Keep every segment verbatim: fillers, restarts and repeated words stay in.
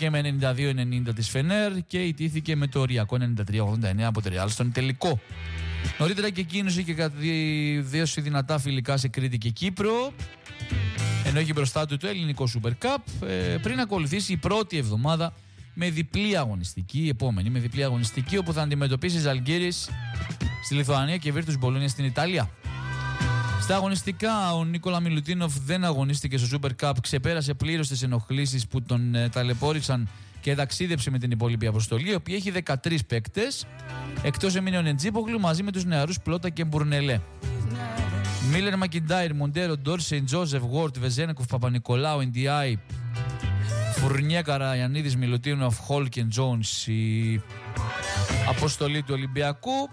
Νίκησε με ενενήντα δύο ενενήντα της Φενέρ και ιτήθηκε με το οριακό ενενήντα τρία ογδόντα εννέα από το Ρεάλ στον τελικό. Νωρίτερα και εκείνος είχε καταδείξει δυνατά φιλικά σε Κρήτη και Κύπρο, ενώ έχει μπροστά του το ελληνικό Super Cup, πριν ακολουθήσει η πρώτη εβδομάδα με διπλή αγωνιστική, η επόμενη με διπλή αγωνιστική, όπου θα αντιμετωπίσει Ζαλγκίρις στη Λιθουανία και Βίρτους Μπολόνια στην Ιταλία. Στα αγωνιστικά, ο Νίκολα Μιλουτίνοφ δεν αγωνίστηκε στο Super Cup, ξεπέρασε πλήρως τις ενοχλήσεις που τον ε, ταλαιπώρησαν και ταξίδεψε με την υπόλοιπη αποστολή, η οποία έχει δεκατρείς παίκτες, εκτός έμεινε ο Νετζίπογλου μαζί με τους νεαρούς Πλότα και Μπουρνελέ. Μίλερ, Μακιντάιρ, Μοντέρο, Ντόρσεϊ, Τζόζεφ, Γουόρτ, Βεζένεκοφ, Παπα-Νικολάου, Εντιάι, Φουρνιέ, Καραϊανίδης, Μιλουτίνοφ, Χολ και Τζόουνς, η αποστολή του Ολυμπιακού.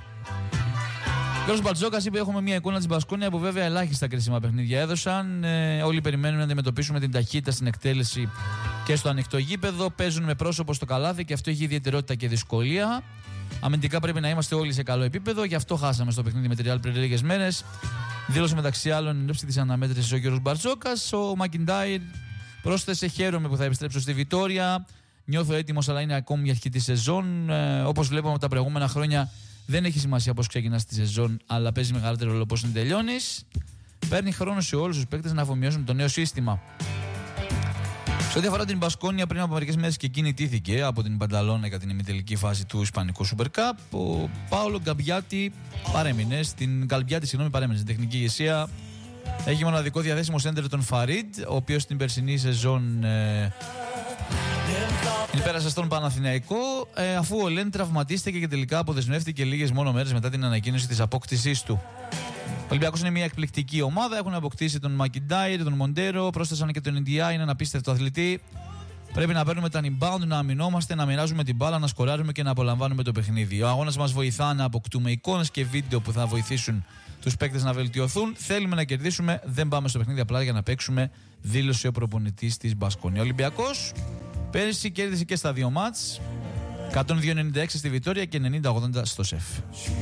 Ο κ. Μπαρτζόκας είπε: έχουμε μια εικόνα της Μπασκόνια που βέβαια ελάχιστα κρίσιμα παιχνίδια έδωσαν. Ε, όλοι περιμένουν να αντιμετωπίσουμε την ταχύτητα στην εκτέλεση και στο ανοιχτό γήπεδο. Παίζουν με πρόσωπο στο καλάθι και αυτό έχει ιδιαιτερότητα και δυσκολία. Αμυντικά πρέπει να είμαστε όλοι σε καλό επίπεδο, γι' αυτό χάσαμε στο παιχνίδι με τη Real πριν λίγες μέρες. Δήλωσε μεταξύ άλλων εν ώψη της αναμέτρησης ο κ. Μπαρτζόκας. Ο Μακιντάιρ πρόσθεσε: χαίρομαι που θα επιστρέψω στη Βιτόρια. Νιώθω έτοιμος, αλλά είναι ακόμη η αρχή της σεζόν. Ε, όπως βλέπουμε από τα προηγούμενα χρόνια. Δεν έχει σημασία πώς ξεκινάς τη σεζόν, αλλά παίζει μεγαλύτερο ρόλο πώς την τελειώνεις. Παίρνει χρόνο σε όλους τους παίκτες να αφομοιώσουν το νέο σύστημα. Σε ό,τι αφορά την Μπασκόνια, πριν από μερικές μέρες και εκείνη ιτήθηκε από την Πανταλώνα για την ημιτελική φάση του Ισπανικού Super Cup. Ο Πάολο Γκαμπιάτη παρέμεινε στην Γκαλμπιάτη, συγγνώμη, παρέμεινε στην τεχνική ηγεσία. Έχει μοναδικό διαθέσιμο σέντερ τον Φαρίντ, ο οποίος στην περσινή σεζόν ε, πέρασε στον Παναθηναϊκό, ε, αφού ο Λεν τραυματίστηκε και τελικά αποδεσμεύτηκε λίγες μόνο μέρες μετά την ανακοίνωση της απόκτησής του. Ο Ολυμπιακός είναι μια εκπληκτική ομάδα. Έχουν αποκτήσει τον Μακιντάιρ, τον Μοντέρο, πρόσθεσαν και τον Ιντιά. Είναι ένα απίστευτο αθλητή. Πρέπει να παίρνουμε τα rebound, να αμυνόμαστε, να μοιράζουμε την μπάλα, να σκοράρουμε και να απολαμβάνουμε το παιχνίδι. Ο αγώνας μας βοηθά να αποκτούμε εικόνες και βίντεο που θα βοηθήσουν τους παίκτες να βελτιωθούν. Θέλουμε να κερδίσουμε. Δεν πάμε στο παιχνίδι απλά για να παίξουμε, δήλωσε ο προπονητής της Μπασκόνια. Ο Ολυμπιακός πέρυσι κέρδισε και στα δύο μάτς, εκατόν δύο ενενήντα έξι στη Βιτόρια και ενενήντα ογδόντα στο ΣΕΦ.